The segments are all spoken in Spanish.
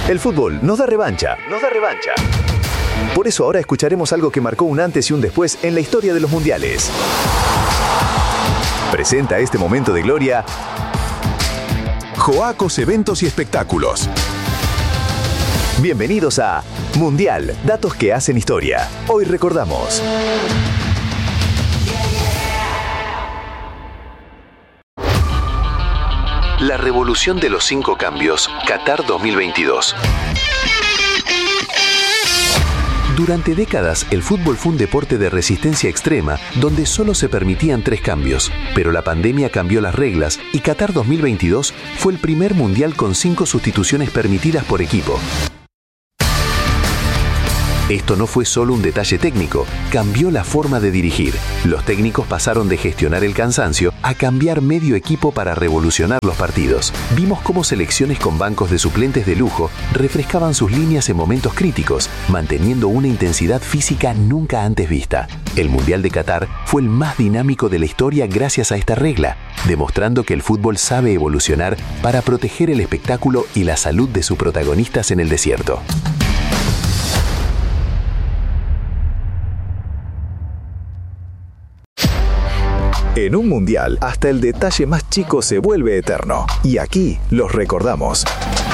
El fútbol nos da revancha. Por eso ahora escucharemos algo que marcó un antes y un después en la historia de los mundiales. Presenta este momento de gloria Joacos Eventos y Espectáculos. Bienvenidos a Mundial, datos que hacen historia. Hoy recordamos. La revolución de los 5 cambios, Qatar 2022. Durante décadas, el fútbol fue un deporte de resistencia extrema, donde solo se permitían 3 cambios. Pero la pandemia cambió las reglas y Qatar 2022 fue el primer mundial con 5 sustituciones permitidas por equipo. Esto no fue solo un detalle técnico, cambió la forma de dirigir. Los técnicos pasaron de gestionar el cansancio a cambiar medio equipo para revolucionar los partidos. Vimos cómo selecciones con bancos de suplentes de lujo refrescaban sus líneas en momentos críticos, manteniendo una intensidad física nunca antes vista. El Mundial de Qatar fue el más dinámico de la historia gracias a esta regla, demostrando que el fútbol sabe evolucionar para proteger el espectáculo y la salud de sus protagonistas en el desierto. En un mundial, hasta el detalle más chico se vuelve eterno. Y aquí los recordamos.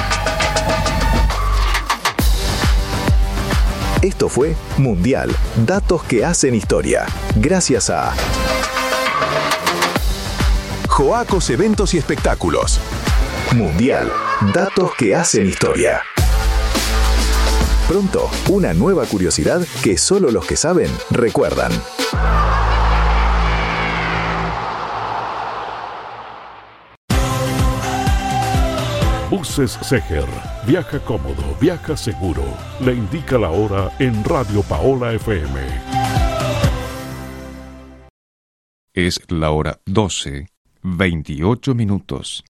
Esto fue Mundial, datos que hacen historia. Gracias a Joacos Eventos y Espectáculos. Mundial, datos que hacen historia. Pronto, una nueva curiosidad que solo los que saben recuerdan. Buses Seger. Viaja cómodo, viaja seguro. Le indica la hora en Radio Paola FM. Es la hora 12:28.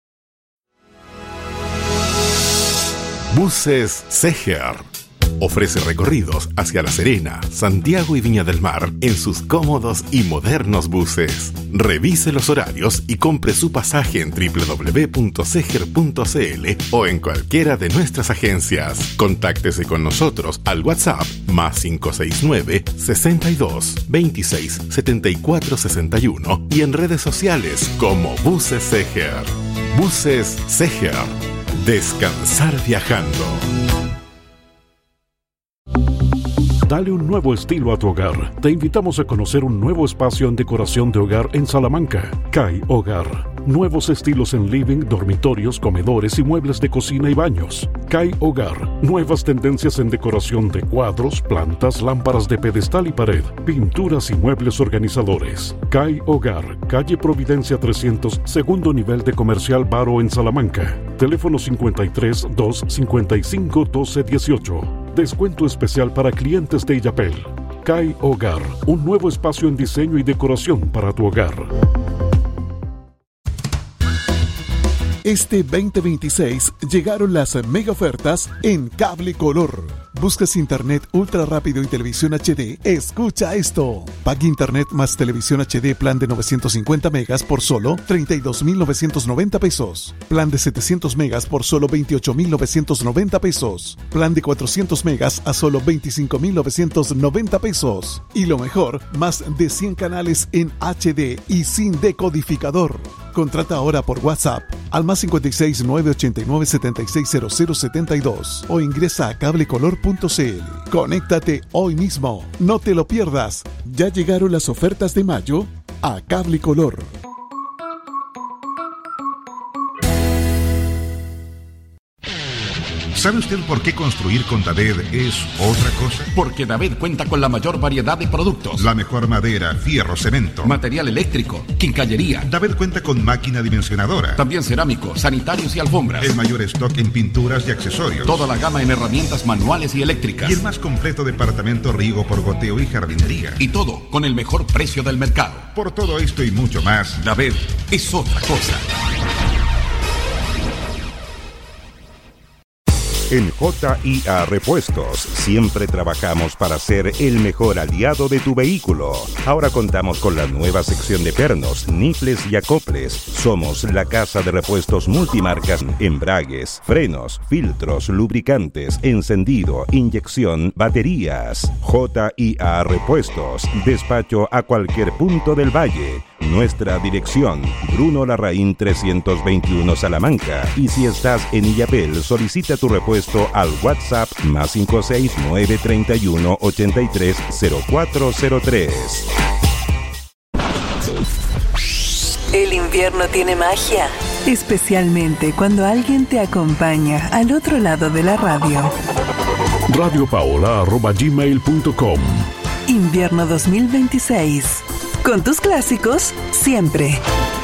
Buses Seger. Ofrece recorridos hacia La Serena, Santiago y Viña del Mar en sus cómodos y modernos buses. Revise los horarios y compre su pasaje en www.seger.cl o en cualquiera de nuestras agencias. Contáctese con nosotros al WhatsApp +569 62 26 74 61 y en redes sociales como Buses Seger. Buses Seger. Descansar viajando. Dale un nuevo estilo a tu hogar. Te invitamos a conocer un nuevo espacio en decoración de hogar en Salamanca. CAI Hogar. Nuevos estilos en living, dormitorios, comedores y muebles de cocina y baños. CAI Hogar. Nuevas tendencias en decoración de cuadros, plantas, lámparas de pedestal y pared, pinturas y muebles organizadores. CAI Hogar. Calle Providencia 300, segundo nivel de Comercial Baro en Salamanca. Teléfono 53 255 1218. Descuento especial para clientes de Illapel. CAI Hogar, un nuevo espacio en diseño y decoración para tu hogar. Este 2026 llegaron las mega ofertas en Cable Color. ¿Buscas internet ultra rápido y televisión HD? Escucha esto. Pague internet más televisión HD plan de 950 megas por solo 32,990 pesos. Plan de 700 megas por solo 28,990 pesos. Plan de 400 megas a solo 25,990 pesos. Y lo mejor, más de 100 canales en HD y sin decodificador. Contrata ahora por WhatsApp al +56 989 760072 o ingresa a cablecolor.cl. Conéctate hoy mismo. No te lo pierdas. Ya llegaron las ofertas de mayo a Cable Color. ¿Sabe usted por qué construir con David es otra cosa? Porque David cuenta con la mayor variedad de productos. La mejor madera, fierro, cemento, material eléctrico, quincallería. David cuenta con máquina dimensionadora. También cerámico, sanitarios y alfombras. El mayor stock en pinturas y accesorios. Toda la gama en herramientas manuales y eléctricas. Y el más completo departamento riego por goteo y jardinería. Y todo con el mejor precio del mercado. Por todo esto y mucho más, David es otra cosa. En JIA Repuestos siempre trabajamos para ser el mejor aliado de tu vehículo. Ahora contamos con la nueva sección de pernos, nifles y acoples. Somos la casa de repuestos multimarcas, embragues, frenos, filtros, lubricantes, encendido, inyección, baterías. JIA Repuestos, despacho a cualquier punto del valle. Nuestra dirección, Bruno Larraín 321 Salamanca. Y si estás en Illapel, solicita tu repuesto al WhatsApp +56 931 83 0403. El invierno tiene magia, especialmente cuando alguien te acompaña al otro lado de la radio. radiopaola@gmail.com. Invierno 2026. Con tus clásicos, siempre.